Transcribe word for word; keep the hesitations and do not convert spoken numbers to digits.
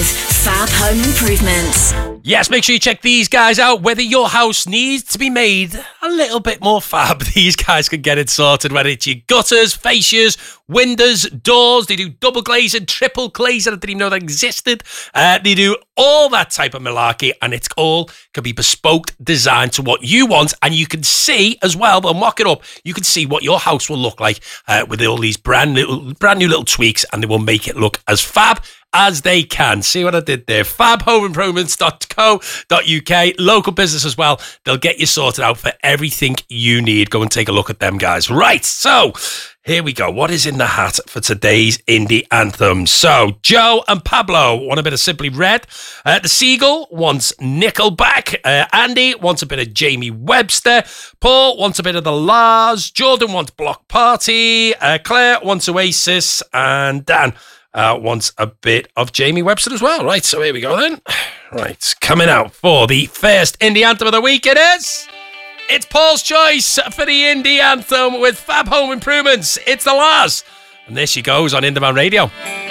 with Fab Home Improvements. Yes, make sure you check these guys out. Whether your house needs to be made a little bit more fab, these guys can get it sorted. Whether it's your gutters, fascias, windows, doors, they do double glazing, triple glazing. I didn't even know that existed. Uh, they do all that type of malarkey, and it's all can be bespoke, designed to what you want. And you can see as well, they'll mock it up. You can see what your house will look like uh, with all these brand new, brand new little tweaks, and they will make it look as fab as they can. See what I did there? fab home improvements dot co dot uk. Local business as well. They'll get you sorted out for everything you need. Go and take a look at them, guys. Right, so here we go. What is in the hat for today's indie anthem? So, Joe and Pablo want a bit of Simply Red. Uh, the Seagull wants Nickelback. Uh, Andy wants a bit of Jamie Webster. Paul wants a bit of the Lars. Jordan wants Block Party. Uh, Claire wants Oasis. And Dan Uh, wants a bit of Jamie Webster as well. Right, so here we go then. Right, coming out for the first indie anthem of the week, it is... It's Paul's choice for the indie anthem with Fab Home Improvements. It's the Lars. And there she goes on Indie Man Radio.